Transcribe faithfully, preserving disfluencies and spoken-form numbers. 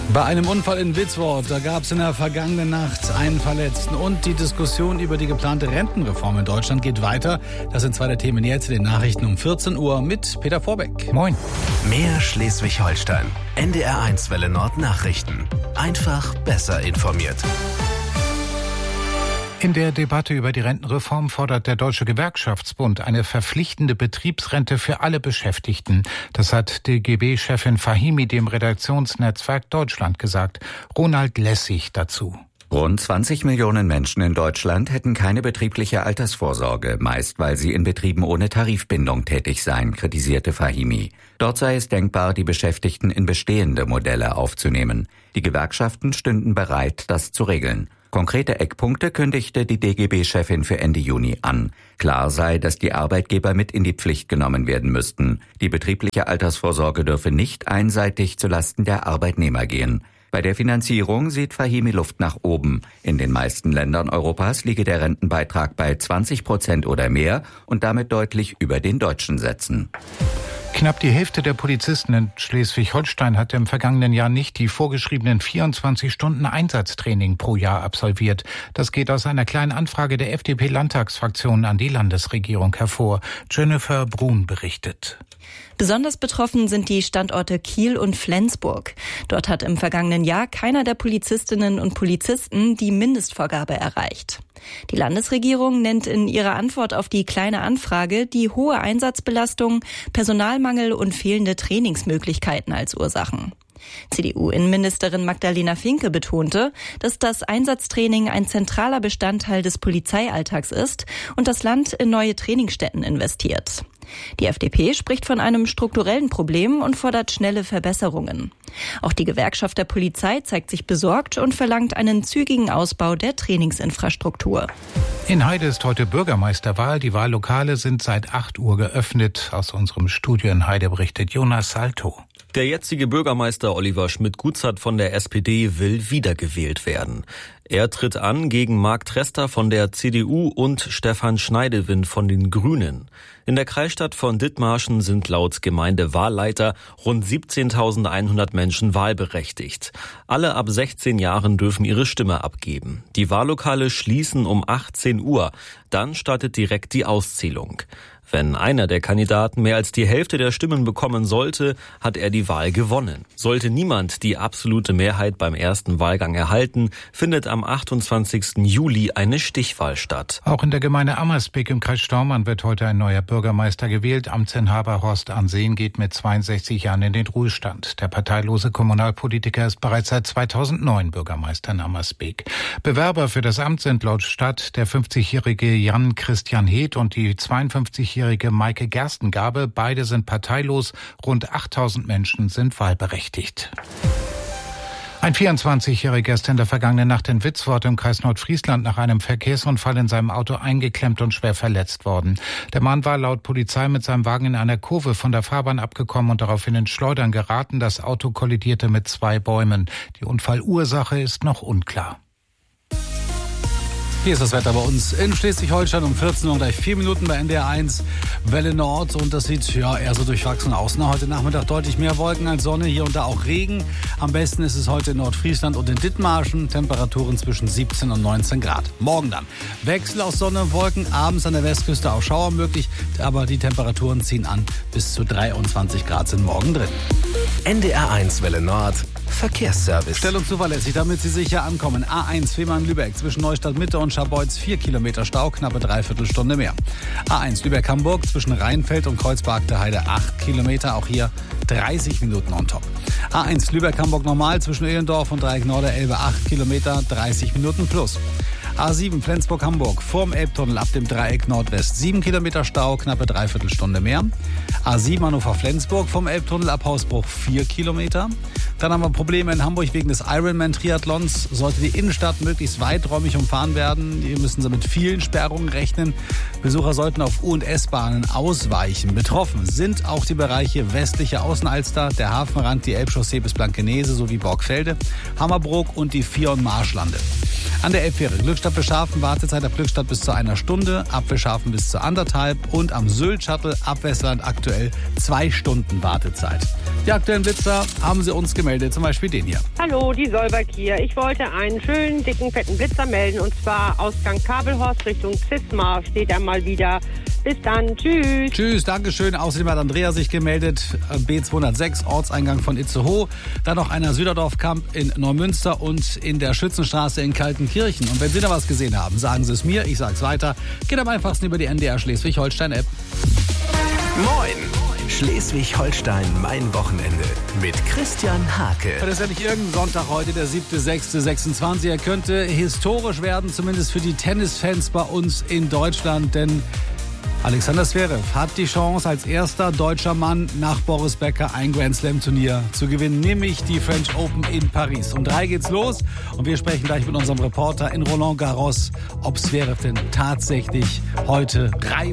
Bei einem Unfall in Witzwort, da gab es in der vergangenen Nacht einen Verletzten. Und die Diskussion über die geplante Rentenreform in Deutschland geht weiter. Das sind zwei der Themen jetzt in den Nachrichten um vierzehn Uhr mit Peter Vorbeck. Moin. Mehr Schleswig-Holstein. N D R eins Welle Nord Nachrichten. Einfach besser informiert. In der Debatte über die Rentenreform fordert der Deutsche Gewerkschaftsbund eine verpflichtende Betriebsrente für alle Beschäftigten. Das hat D G B-Chefin Fahimi dem Redaktionsnetzwerk Deutschland gesagt. Ronald Lessig dazu. Rund zwanzig Millionen Menschen in Deutschland hätten keine betriebliche Altersvorsorge, meist weil sie in Betrieben ohne Tarifbindung tätig seien, kritisierte Fahimi. Dort sei es denkbar, die Beschäftigten in bestehende Modelle aufzunehmen. Die Gewerkschaften stünden bereit, das zu regeln. Konkrete Eckpunkte kündigte die D G B-Chefin für Ende Juni an. Klar sei, dass die Arbeitgeber mit in die Pflicht genommen werden müssten. Die betriebliche Altersvorsorge dürfe nicht einseitig zulasten der Arbeitnehmer gehen. Bei der Finanzierung sieht Fahimi Luft nach oben. In den meisten Ländern Europas liege der Rentenbeitrag bei zwanzig Prozent oder mehr und damit deutlich über den deutschen Sätzen. Knapp die Hälfte der Polizisten in Schleswig-Holstein hat im vergangenen Jahr nicht die vorgeschriebenen vierundzwanzig Stunden Einsatztraining pro Jahr absolviert. Das geht aus einer kleinen Anfrage der F D P-Landtagsfraktion an die Landesregierung hervor. Jennifer Brun berichtet. Besonders betroffen sind die Standorte Kiel und Flensburg. Dort hat im vergangenen Jahr keiner der Polizistinnen und Polizisten die Mindestvorgabe erreicht. Die Landesregierung nennt in ihrer Antwort auf die kleine Anfrage die hohe Einsatzbelastung, Personalmangel und fehlende Trainingsmöglichkeiten als Ursachen. C D U-Innenministerin Magdalena Finke betonte, dass das Einsatztraining ein zentraler Bestandteil des Polizeialltags ist und das Land in neue Trainingsstätten investiert. Die F D P spricht von einem strukturellen Problem und fordert schnelle Verbesserungen. Auch die Gewerkschaft der Polizei zeigt sich besorgt und verlangt einen zügigen Ausbau der Trainingsinfrastruktur. In Heide ist heute Bürgermeisterwahl. Die Wahllokale sind seit acht Uhr geöffnet. Aus unserem Studio in Heide berichtet Jonas Salto. Der jetzige Bürgermeister Oliver Schmidt-Gutzert von der S P D will wiedergewählt werden. Er tritt an gegen Marc Trester von der C D U und Stefan Schneidewind von den Grünen. In der Kreisstadt von Dithmarschen sind laut Gemeindewahlleiter rund siebzehntausendeinhundert Menschen wahlberechtigt. Alle ab sechzehn Jahren dürfen ihre Stimme abgeben. Die Wahllokale schließen um achtzehn Uhr. Dann startet direkt die Auszählung. Wenn einer der Kandidaten mehr als die Hälfte der Stimmen bekommen sollte, hat er die Wahl gewonnen. Sollte niemand die absolute Mehrheit beim ersten Wahlgang erhalten, findet am achtundzwanzigsten Juli eine Stichwahl statt. Auch in der Gemeinde Ammersbeek im Kreis Staumann wird heute ein neuer Bürgermeister gewählt. Amtsinhaber Horst Ansehen geht mit zweiundsechzig Jahren in den Ruhestand. Der parteilose Kommunalpolitiker ist bereits seit zweitausendneun Bürgermeister in Ammersbeek. Bewerber für das Amt sind laut Stadt der fünfzigjährige Jan Christian Heeth und die zweiundfünfzigjährige Maike Gerstengabe. Beide sind parteilos. Rund achttausend Menschen sind wahlberechtigt. Ein vierundzwanzigjähriger ist in der vergangenen Nacht in Witzwort im Kreis Nordfriesland nach einem Verkehrsunfall in seinem Auto eingeklemmt und schwer verletzt worden. Der Mann war laut Polizei mit seinem Wagen in einer Kurve von der Fahrbahn abgekommen und daraufhin ins Schleudern geraten. Das Auto kollidierte mit zwei Bäumen. Die Unfallursache ist noch unklar. Hier ist das Wetter bei uns in Schleswig-Holstein um vierzehn Uhr, gleich vier Minuten bei N D R eins Welle Nord. Und das sieht ja eher so durchwachsen aus. Na, heute Nachmittag deutlich mehr Wolken als Sonne, hier und da auch Regen. Am besten ist es heute in Nordfriesland und in Dithmarschen. Temperaturen zwischen siebzehn und neunzehn Grad. Morgen dann Wechsel aus Sonne und Wolken, abends an der Westküste auch Schauer möglich. Aber die Temperaturen ziehen an. Bis zu dreiundzwanzig Grad sind morgen drin. N D R eins Welle Nord Verkehrsservice. Stellung zuverlässig, damit Sie sicher ankommen. A eins Fehmarn-Lübeck zwischen Neustadt Mitte und Scharbeutz vier Kilometer Stau, knappe Dreiviertelstunde mehr. A eins Lübeck-Hamburg zwischen Rheinfeld und Kreuzberg-der-Heide acht Kilometer, auch hier dreißig Minuten on top. A eins Lübeck-Hamburg normal zwischen Ehlendorf und Dreieck Norderelbe acht Kilometer, dreißig Minuten plus. A sieben Flensburg-Hamburg vorm Elbtunnel ab dem Dreieck Nordwest sieben Kilometer Stau, knappe Dreiviertelstunde mehr. A sieben Hannover-Flensburg vom Elbtunnel ab Hausbruch vier Kilometer. Dann haben wir Probleme in Hamburg wegen des Ironman-Triathlons. Sollte die Innenstadt möglichst weiträumig umfahren werden, hier müssen Sie mit vielen Sperrungen rechnen. Besucher sollten auf U- und S-Bahnen ausweichen. Betroffen sind auch die Bereiche westliche Außenalster, der Hafenrand, die Elbchaussee bis Blankenese sowie Borgfelde, Hammerbrook und die Vier- und Marschlande. An der Elbfähre Glückstadt Beschafen, Wartezeit ab Glückstadt bis zu einer Stunde, ab Beschafen bis zu anderthalb und am Sylt-Shuttle ab Westland aktuell zwei Stunden Wartezeit. Die aktuellen Blitzer haben sie uns gemeldet, zum Beispiel den hier. Hallo, die Solberg hier. Ich wollte einen schönen, dicken, fetten Blitzer melden und zwar Ausgang Kabelhorst Richtung Zismar steht er mal wieder. Bis dann, tschüss. Tschüss, Dankeschön. Außerdem hat Andrea sich gemeldet, B zweihundertsechs, Ortseingang von Itzehoe. Dann noch einer Süderdorf-Camp in Neumünster und in der Schützenstraße in Kaltenkirchen. Und wenn Sie da was gesehen haben, sagen Sie es mir, ich sag's weiter. Geht am einfachsten über die N D R Schleswig-Holstein-App. Moin! Schleswig-Holstein, mein Wochenende mit Christian Hake. Das ist ja nicht irgendein Sonntag heute, der siebte sechste sechsundzwanzig. Er könnte historisch werden, zumindest für die Tennisfans bei uns in Deutschland, denn Alexander Zverev hat die Chance, als erster deutscher Mann nach Boris Becker ein Grand-Slam-Turnier zu gewinnen, nämlich die French Open in Paris. Um drei geht's los und wir sprechen gleich mit unserem Reporter in Roland Garros, ob Zverev denn tatsächlich heute reif